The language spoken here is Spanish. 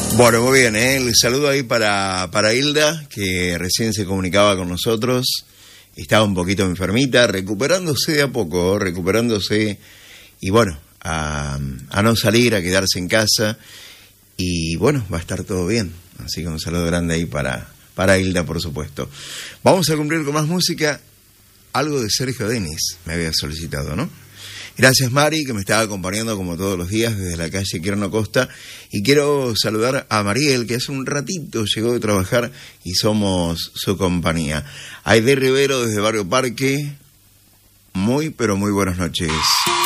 Bueno, muy bien, el saludo ahí para Hilda, que recién se comunicaba con nosotros. Estaba un poquito enfermita, recuperándose de a poco, y bueno, a no salir, a quedarse en casa. Y bueno, va a estar todo bien. Así que un saludo grande ahí para Hilda, por supuesto. Vamos a cumplir con más música. Algo de Sergio Denis me había solicitado, ¿no? Gracias, Mari, que me estaba acompañando como todos los días desde la calle Quierno Costa. Y quiero saludar a Mariel, que hace un ratito llegó de trabajar y somos su compañía. Aide Rivero desde Barrio Parque. Muy, pero muy buenas noches.